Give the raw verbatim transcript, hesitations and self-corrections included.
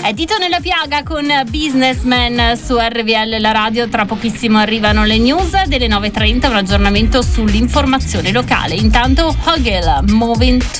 È Dito nella piaga con Businessman su R V L, la radio. Tra pochissimo arrivano le news delle nove e trenta, un aggiornamento sull'informazione locale. Intanto Hogel, Moving to